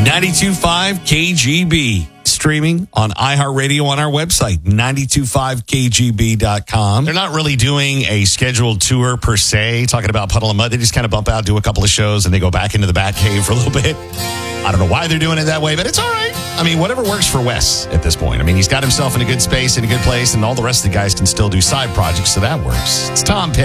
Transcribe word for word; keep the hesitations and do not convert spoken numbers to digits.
ninety-two point five K G B. Streaming on iHeartRadio on our website, nine two five K G B dot com. They're not really doing a scheduled tour per se, talking about Puddle of Mud. They just kind of bump out, do a couple of shows, and they go back into the Batcave for a little bit. I don't know why they're doing it that way, but it's all right. I mean, whatever works for Wes at this point. I mean, he's got himself in a good space, in a good place, and all the rest of the guys can still do side projects, so that works. It's Tom Pitt.